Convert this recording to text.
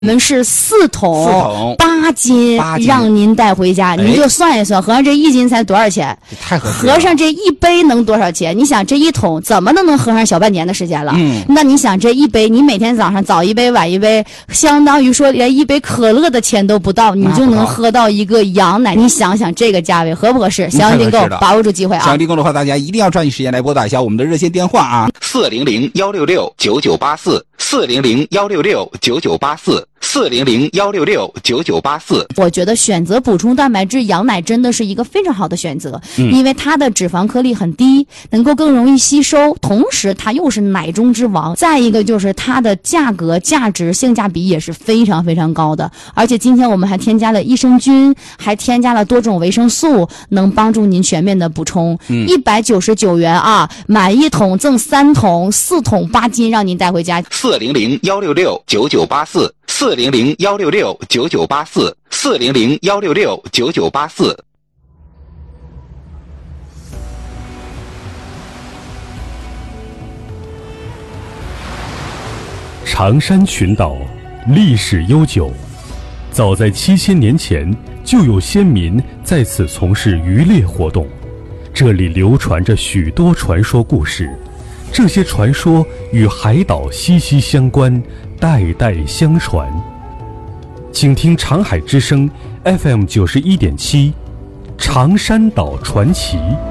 我们是4桶8斤让您带回家，您就算一算，和尚这1斤才多少钱？ 太合适了。 和尚这1杯能多少钱？你想这1桶怎么都能喝上小半年的时间了。那你想这1杯，你每天早上早1杯晚1杯，相当于说连1杯可乐的钱都不到，你就能喝到一个羊奶。你想想这个价位合不合适？详细订购，把握住机会啊！ 详细订购的话，大家一定要抓紧时间来拨打一下我们的热线电话啊，400-166-9984，400-166-9984，400-166-9984。 我觉得选择补充蛋白质羊奶真的是一个非常好的选择，因为它的脂肪颗粒很低，能够更容易吸收，同时它又是奶中之王。再一个就是它的价格、价值、性价比也是非常非常高的。而且今天我们还添加了益生菌，还添加了多种维生素，能帮助您全面的补充。199元啊，买1桶赠3桶，4桶8斤让您带回家。 400-166-9984，400-166-9984，400-166-9984。 长山群岛历史悠久，早在7000年前就有先民在此从事渔猎活动，这里流传着许多传说故事，这些传说与海岛息息相关，代代相传。请听长海之声 FM91.7，长山岛传奇。